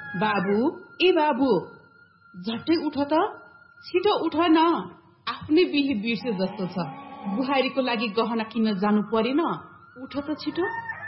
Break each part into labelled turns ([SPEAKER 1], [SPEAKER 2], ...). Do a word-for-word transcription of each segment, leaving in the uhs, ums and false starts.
[SPEAKER 1] बाबु ए बाबु झट्टै उठ त, छिटो उठ न, आफ्नै बिहे बिर्से जस्तो छ। बुहारीको लागि गहना किन्न जानु परेन, उठ त छिटो।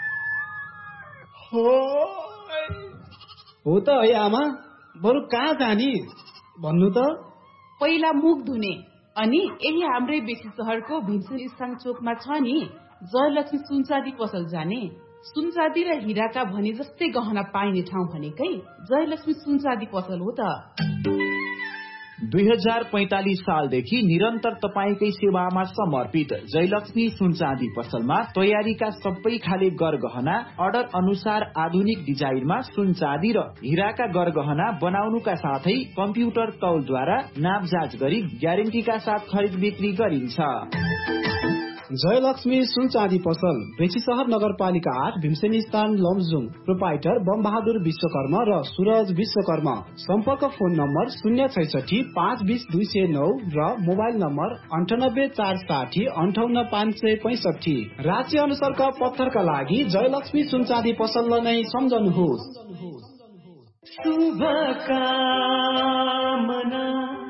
[SPEAKER 2] हो त है आमा, बरु कहाँ जाने भन्नु त।
[SPEAKER 1] पहिला मुख धुने, अनि यही हाम्रै बेसी सहरको भीमसेन स्थान चोकमा छ नि जयलक्ष्मी सुनचाँदी पसल जाने। सुनचाँदी र हिराका भने जस्तै गहना पाइने ठाउँ भनेकै जयलक्ष्मी सुनचाँदी पसल हो त।
[SPEAKER 3] दुई हजार पैंतालिस सालदेखि निरन्तर तपाईकै सेवामा समर्पित जयलक्ष्मी सुनचाँदी पसलमा तयारीका सबै खाले गरगहना अर्डर अनुसार आधुनिक डिजाइनमा सुनचाँदी र हिराका गरगहना बनाउनुका साथै कम्प्युटर तौलद्वारा नापजाँच गरी ग्यारेन्टीका साथ खरिद बिक्री गरिन्छ।
[SPEAKER 2] जयलक्ष्मी सुनचाँदी पसल बेसीसहर नगरपालिका आठ भीमसेन स्थान लमजुङ। प्रोपाइटर बम बहादुर विश्वकर्मा र सूरज विश्वकर्मा। सम्पर्क फोन नम्बर शून्य छैसठी पाँच बिस दुई सय नौ र मोबाइल नम्बर अन्ठानब्बे चार साठी अन्ठाउन्न पाँच सय पैसठी। राशि अनुसारका पत्थरका लागि जयलक्ष्मी सुनचाँदी पसललाई नै सम्झनुहोस्।
[SPEAKER 4] शुभकामना।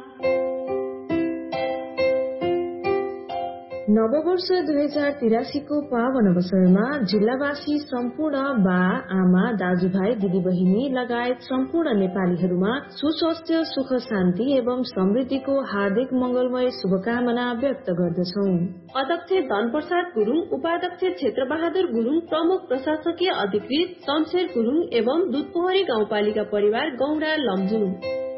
[SPEAKER 5] नववर्ष दुई हजार तिरासीको पावन अवसरमा जिल्लावासी सम्पूर्ण बा आमा दाजुभाइ दिदीबहिनी लगायत सम्पूर्ण नेपालीहरूमा सुस्वास्थ्य सुख शान्ति एवं समृद्धिको हार्दिक मंगलमय शुभकामना व्यक्त गर्दछौ। अध्यक्ष धनप्रसाद गुरुङ, उपाध्यक्ष क्षेत्र बहादुर गुरुङ, प्रमुख प्रशासकीय अधिकृत शमशेर गुरुङ एवं दुधपोखरी गाउँपालिका परिवार गौडा लमजुङ।